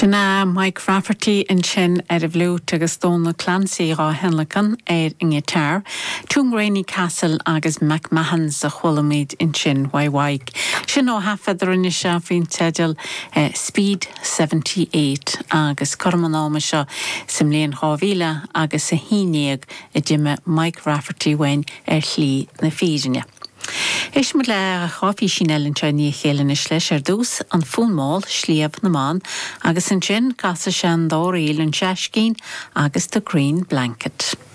Sinna Mike Rafferty in sin bhlú agus Dónal Clancy rá henlacan inge tar, Tún Castle agus McMahon sa chhuilimid in sin waig. Sin ó hafadrin se fin tedal Speed 78 agus cormanáma seo simléon rávíle agus sa hínéag dime Mike Rafferty wein hlí na fírinne. Is moet le chafi sinel in Chinese chélen is leis dús an fúnmáil slíab na man agus an sin casa sean dóíil an seascín agus the Green Blanket.